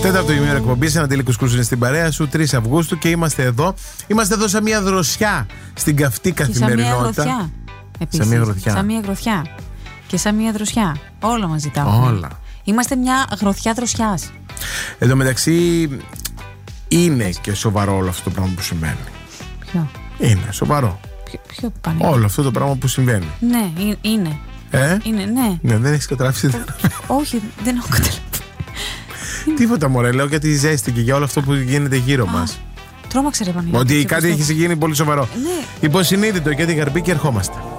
Τέταρτο ημίωρο εκπομπής, ένα τελικό σκουρσού είναι στην παρέα σου, 3 Αυγούστου και είμαστε εδώ. Είμαστε εδώ σαν μια δροσιά στην καυτή καθημερινότητα. Σαν μια γροθιά. Σαν μια γροθιά. Και σαν μια δροσιά. Όλα μαζί τα έχουμε. Όλα. Είμαστε μια γροθιά δροσιάς. Εν τω μεταξύ, είναι και σοβαρό όλο αυτό το πράγμα που συμβαίνει. Ποιο? Είναι σοβαρό. Ποιο πάνε? Όλο αυτό το πράγμα που συμβαίνει. Ναι, είναι. Είναι, ναι. Ναι, δεν έχεις καταλάβει. Όχι, δεν έχω καταλάβει. Τίποτα, μωρέ, λέω για τη ζέστη και για όλο αυτό που γίνεται γύρω μας. Τρόμαξε, ρε Παναγιώτη. Ότι κάτι έχει γίνει πολύ σοβαρό. Ναι. Υποσυνείδητο και την καρπή και ερχόμαστε.